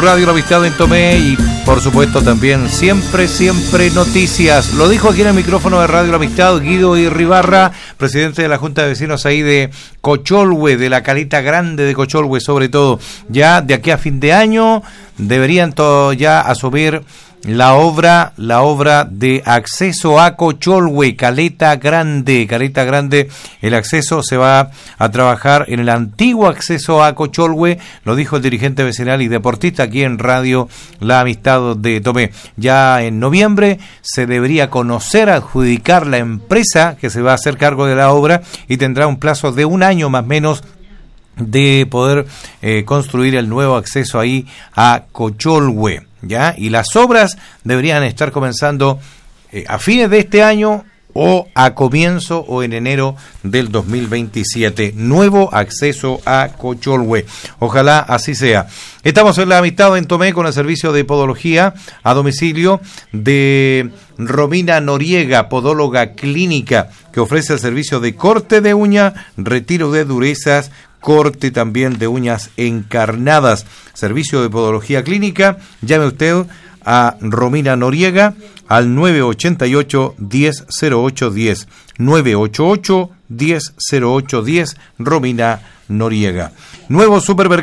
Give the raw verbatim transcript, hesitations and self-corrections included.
Radio La Amistad en Tomé y por supuesto también siempre, siempre noticias. Lo dijo aquí en el micrófono de Radio La Amistad Guido Irribarra, presidente de la Junta de Vecinos ahí de Cocholhue, de la Caleta Grande de Cocholhue sobre todo. Ya de aquí a fin de año deberían todo ya asumir la obra, la obra de acceso a Cocholhue, Caleta Grande, Caleta Grande, el acceso se va a trabajar en el antiguo acceso a Cocholhue, lo dijo el dirigente vecinal y deportista aquí en Radio La Amistad de Tomé. Ya en noviembre se debería conocer, adjudicar la empresa que se va a hacer cargo de la obra y tendrá un plazo de un año más o menos de poder eh, construir el nuevo acceso ahí a Cocholhue. ¿Ya? Y las obras deberían estar comenzando eh, a fines de este año o a comienzo o en enero del dos mil veintisiete. Nuevo acceso a Cocholhue. Ojalá así sea. Estamos en La Amistad en Tomé con el servicio de podología a domicilio de Romina Noriega, podóloga clínica, que ofrece el servicio de corte de uña, retiro de durezas, corte también de uñas encarnadas. Servicio de podología clínica, llame usted a Romina Noriega al nueve ocho ocho, diez cero ocho diez, nueve ocho ocho, diez cero ocho diez, Romina Noriega. Nuevo supermercado